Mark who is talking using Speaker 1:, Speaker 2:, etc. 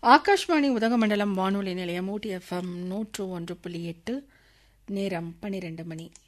Speaker 1: ஆகாஷ்வாணி உதகமண்டலம் வானொலி நிலையம் ஊட்டி FM 101.8 நேரம் 12 மணி.